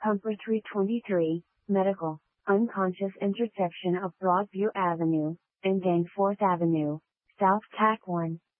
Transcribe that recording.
Pumper 323, Medical, unconscious intersection of Broadview Avenue and Danforth Avenue, South Tack 1.